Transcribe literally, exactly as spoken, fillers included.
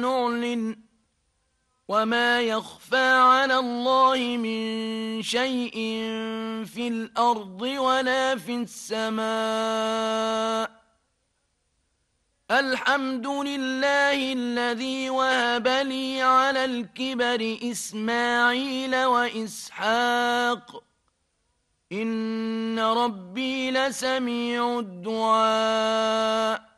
نعلن وما يخفى على الله من شيء في الأرض ولا في السماء. الحمد لله الذي وهب لي على الكبر إسماعيل وإسحاق إن ربي لسميع الدعاء.